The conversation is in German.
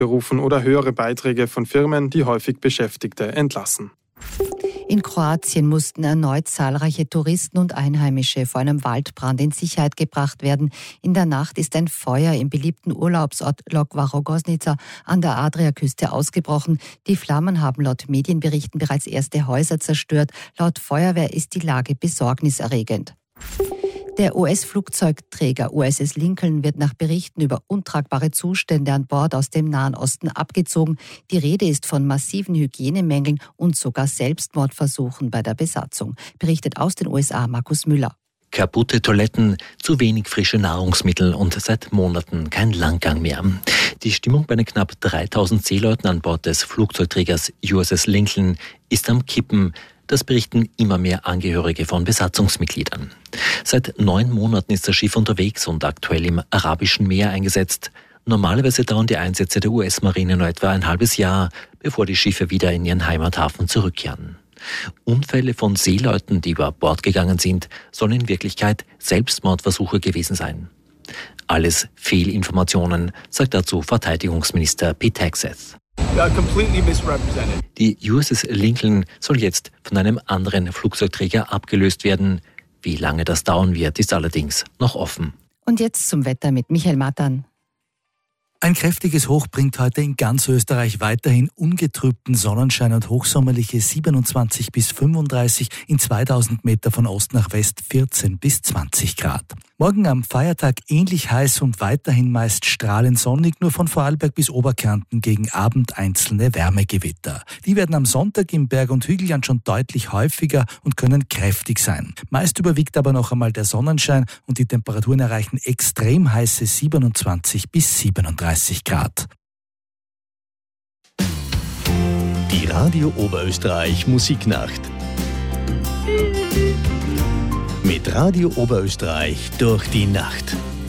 Berufen oder höhere Beiträge von Firmen, die häufig Beschäftigte entlassen. In Kroatien mussten erneut zahlreiche Touristen und Einheimische vor einem Waldbrand in Sicherheit gebracht werden. In der Nacht ist ein Feuer im beliebten Urlaubsort Lokva-Rogoznica an der Adriaküste ausgebrochen. Die Flammen haben laut Medienberichten bereits erste Häuser zerstört. Laut Feuerwehr ist die Lage besorgniserregend. Der US-Flugzeugträger USS Lincoln wird nach Berichten über untragbare Zustände an Bord aus dem Nahen Osten abgezogen. Die Rede ist von massiven Hygienemängeln und sogar Selbstmordversuchen bei der Besatzung. Berichtet aus den USA Markus Müller. Kaputte Toiletten, zu wenig frische Nahrungsmittel und seit Monaten kein Langgang mehr. Die Stimmung bei den knapp 3000 Seeleuten an Bord des Flugzeugträgers USS Lincoln ist am Kippen. Das berichten immer mehr Angehörige von Besatzungsmitgliedern. Seit 9 Monaten ist das Schiff unterwegs und aktuell im Arabischen Meer eingesetzt. Normalerweise dauern die Einsätze der US-Marine nur etwa ein halbes Jahr, bevor die Schiffe wieder in ihren Heimathafen zurückkehren. Unfälle von Seeleuten, die über Bord gegangen sind, sollen in Wirklichkeit Selbstmordversuche gewesen sein. Alles Fehlinformationen, sagt dazu Verteidigungsminister Pete Hegseth. Die USS Lincoln soll jetzt von einem anderen Flugzeugträger abgelöst werden. Wie lange das dauern wird, ist allerdings noch offen. Und jetzt zum Wetter mit Michael Matan. Ein kräftiges Hoch bringt heute in ganz Österreich weiterhin ungetrübten Sonnenschein und hochsommerliche 27 bis 35, in 2000 Meter von Ost nach West 14 bis 20 Grad. Morgen am Feiertag ähnlich heiß und weiterhin meist strahlend sonnig, nur von Vorarlberg bis Oberkärnten gegen Abend einzelne Wärmegewitter. Die werden am Sonntag im Berg- und Hügelland schon deutlich häufiger und können kräftig sein. Meist überwiegt aber noch einmal der Sonnenschein und die Temperaturen erreichen extrem heiße 27 bis 37 Grad. Die Radio Oberösterreich Musiknacht. Mit Radio Oberösterreich durch die Nacht.